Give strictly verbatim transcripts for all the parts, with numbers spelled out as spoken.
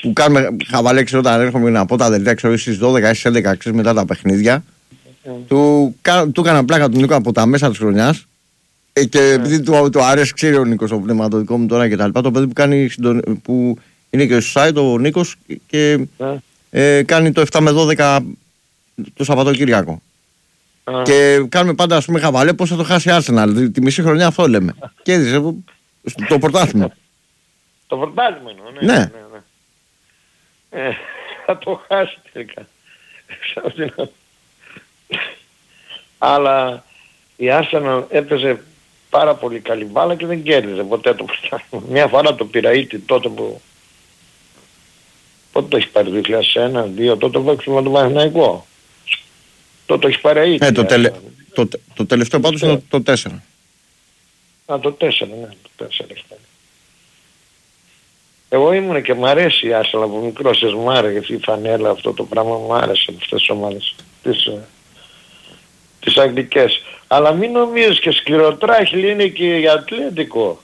που κάνουμε χαβαλέξη όταν έρχομαι να πω τα αδελφιά, ξέρω στις δώδεκα ή στις έντεκα ξέρεις, μετά τα παιχνίδια. Mm. Του, του έκανα πλάκα του Νίκο από τα μέσα της χρονιάς. Ε, και mm. επειδή του, του αρέσει, ξέρει ο Νίκος το πνευματοδικό μου τώρα και τα λοιπά. Το παιδί που, κάνει, που είναι και στο site, ο Νίκος, και mm. ε, κάνει το επτά με δώδεκα το Σαββατοκύριακο. Mm. Και κάνουμε πάντα, ας πούμε, χαβαλέ πώς θα το χάσει η Arsenal. Τη μισή χρονιά αυτό λέμε. Και έδισε το πρωτάθλημα. Το πρωτάθλημα εννοώ, ναι. ναι. ναι, ναι. Ε, θα το χάσει τελικά. Αλλά η Arsenal έπαιζε πάρα πολύ καλή μπάλα και δεν κέρδιζε ποτέ το πρωτάθλημα. Μια φορά το πειραήτη τότε που... Πότε το έχει πάρει, δύο χιλιάδες ένα δύο, τότε παίξουμε με τον Παναθηναϊκό. Τότε το έχει πάρει ε, το, τελε... το, το τελευταίο πάντως είναι το τέσσερα. Α, το τέσσερα, ναι, το τέσσερα έχει πάρει. Εγώ ήμουν και μ' αρέσει η Arsenal από μικρός, μου άρεσε η φανέλα, αυτό το πράγμα μου άρεσε από αυτές τις ομάδες, τις, τις αγγλικές. Αλλά μην νομίζεις και σκληροτράχυλη είναι και η Ατλέτικο.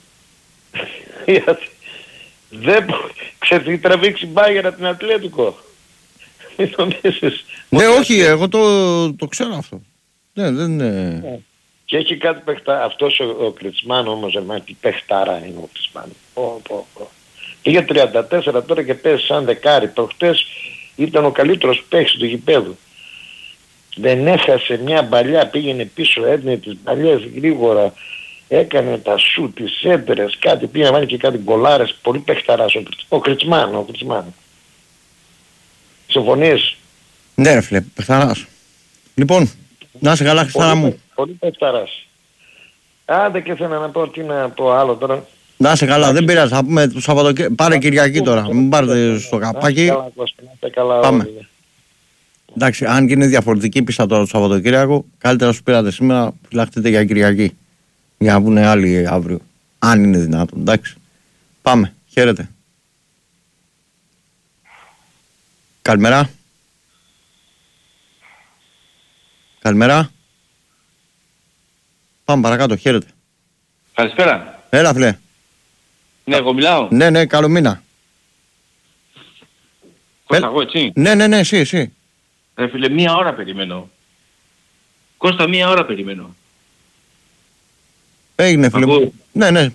Δεν ξέρεις τι τραβήξει μπάγερα από την Ατλέτικο. Μην νομίζεις. Ναι, όχι, εγώ το, το ξέρω αυτό. Ναι, δεν είναι... Και έχει κάτι παιχτά, αυτός ο, ο Κριτσμάν όμως, εμάς τι παιχτάρα είναι ο Κριτσμάν. Πω, πω, πω. Πήγε τριάντα τέσσερα τώρα και παίζει σαν δεκάρι. Προχτές ήταν ο καλύτερος παίκτης του γηπέδου. Δεν έχασε μια μπαλιά, πήγαινε πίσω, έδινε τις μπαλιές γρήγορα, έκανε τα σου, τις έντρες, κάτι πήγε να βάλει και κάτι γκολάρες, πολύ παιχταράς ο, ο Κριτσμάν, ο Κριτσμάν. Συμφωνείς? Ναι ρε φίλε, παιχταράς. Λοιπόν, να είσαι καλά Χριστάνα μου. Πολύ παιχταράς. Άντε και θέλω να πω τι να πω άλλο τώρα. Να είσαι καλά, δεν πειράζει, θα πούμε το Σαββατοκύριακο. Πάρε Κυριακή τώρα, μην πάρετε στο καπάκι. Πάμε. Εντάξει, αν και είναι διαφορετική πίστα τώρα το Σαββατοκύριακο, καλύτερα σου πήρατε σήμερα, φυλαχτείτε για Κυριακή. Για να πούνε άλλοι αύριο. Αν είναι δυνατόν, εντάξει. Πάμε, χαίρετε. Καλημέρα. Καλημέρα. Πάμε παρακάτω, χαίρετε. Καλησπέρα. Έλα φίλε. Ναι, εγώ μιλάω. Ναι, ναι, καλό μήνα. Κώστα, εγώ έτσι. Ναι, ναι, ναι, εσύ, εσύ. Ρε φίλε, μία ώρα περιμένω. Κώστα, μία ώρα περιμένω. Έγινε φίλε μου. Ναι, ναι.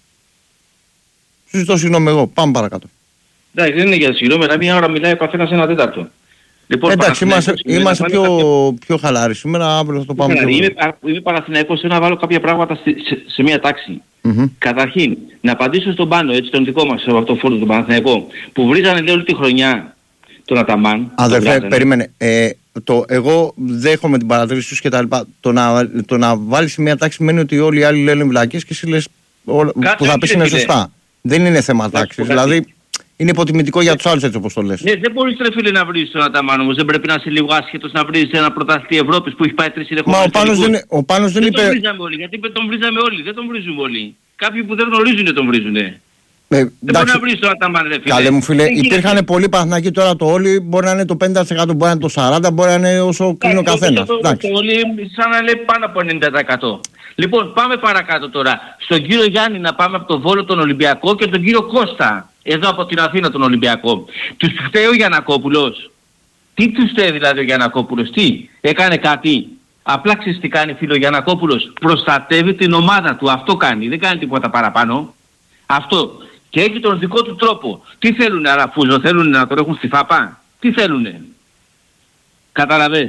Σου ζητώ συγγνώμη εγώ. Πάμε παρακάτω. Εντάξει, δεν είναι για συγγνώμη, αλλά μία ώρα μιλάει ο καθένας ένα τέταρτο. Λοιπόν, εντάξει, είμαστε, είμαστε πιο, κάποια... πιο χαλάροι σήμερα, αύριο θα το πάμε πιο... Είμαι, είμαι Παναθηναϊκός, θέλω να βάλω κάποια πράγματα σε, σε, σε μία τάξη. Mm-hmm. Καταρχήν, να απαντήσω στον Πάνο, έτσι, τον δικό μας, από αυτό φόρτο τον Παναθηναϊκό, που βρίζανε λέει όλη τη χρονιά τον Αταμάν. Αδερφέ, περίμενε. Ε, το, εγώ δέχομαι την παρατήρηση τους και τα λοιπά. Το να, το να βάλεις σε μία τάξη σημαίνει ότι όλοι οι άλλοι λένε βλακίες και εσύ λες που θα πεις είναι σωστά. Δεν είναι θέμα τάξης. Δηλαδή, είναι υποτιμητικό για τους άλλους έτσι όπως το λες. Ναι, δεν μπορείς ρε φίλε να βρεις τον Αταμάν όμως. Δεν πρέπει να είσαι λίγο άσχετος να βρεις ένα πρωταθλητή Ευρώπης που έχει πάει τρεις συνεχόμενες. Μα ο Πάνος δεν, ο Πάνος δεν, δεν είπε... τον βρίζαμε όλοι, γιατί τον βρίζαμε όλοι. Δεν τον βρίζουμε όλοι. Κάποιοι που δεν γνωρίζουν τον βρίζουνε. Ε, δεν μπορεί να βρεις τον Αταμάν ρε φίλε. Καλέ μου φίλε, υπήρχαν πολλοί Παναθηναϊκοί τώρα το όλοι. Μπορεί να είναι το πενήντα τοις εκατό, μπορεί να είναι το σαράντα τοις εκατό, μπορεί να είναι όσο κρίνει ο καθένας. Το όλοι σαν να λέει πάνω από ενενήντα τοις εκατό. Λοιπόν, πάμε παρακάτω τώρα. Στον κύριο Γιάννη να πάμε από το Βόλο τον Ολυμπιακό και τον κύριο Κώστα. Εδώ από την Αθήνα τον Ολυμπιακό. Τους φταίει ο Γιαννακόπουλος. Τι τους φταίει δηλαδή ο Γιαννακόπουλος, τι, έκανε κάτι. Απλά ξέρεις τι κάνει φίλο ο Γιαννακόπουλος. Προστατεύει την ομάδα του, αυτό κάνει, δεν κάνει τίποτα παραπάνω. Αυτό. Και έχει τον δικό του τρόπο. Τι θέλουνε Αραφούζο, θέλουνε να τον έχουν στη φάπα. Τι θέλουνε. Καταλαβες.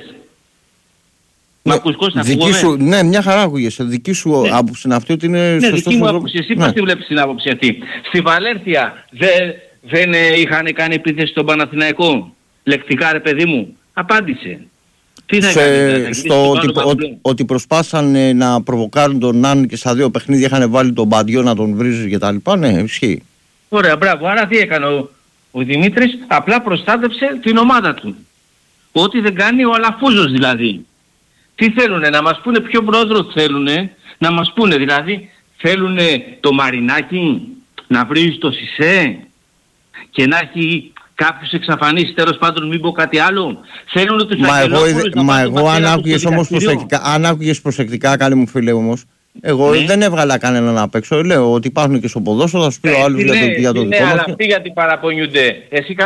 Ναι, δική σου, ναι, μια χαρά ακούγεσαι. Δική σου ναι. άποψη είναι αυτή ότι είναι ναι, σωστός δική μου άποψη. Εσύ ναι. πώς τη βλέπεις την άποψη αυτή. Στη Βαλένθια δεν, δεν ε, είχαν κάνει επίθεση στον Παναθηναϊκό. Λεκτικά ρε παιδί μου. Απάντησε. Τι θα σε, έκανε. Στο ότι, ότι, ότι προσπάσαν ε, να προβοκάρουν τον Ναν και στα δύο παιχνίδια είχαν βάλει τον Μπαντιό να τον βρίζει και τα λοιπά. Ναι, ισχύει. Ωραία, μπράβο. Άρα τι έκανε ο, ο Δημήτρης. Απλά προστάτευσε την ομάδα του. Ό,τι δεν κάνει ο Αλαφούζος δηλαδή. Τι θέλουνε, να μας πούνε ποιο πρόεδρο θέλουνε, να μας πούνε δηλαδή, θέλουνε το Μαρινάκι να βρει το Σισέ και να έχει κάποιους εξαφανίσει, τέλος πάντων μην πω κάτι άλλο. Θέλουνε τους Αγγελόπουλους να Μα εγώ αν άκουγες όμως προσεκτικά, αν άκουγες προσεκτικά καλή μου φίλε όμως, εγώ ναι. δεν έβγαλα κανέναν απ' έξω, λέω ότι υπάρχουν και στο ποδόσφαιρο, θα σου πει ο άλλος για το δικό Ναι, αλλά αυτοί γιατί παραπονιούνται. Εσύ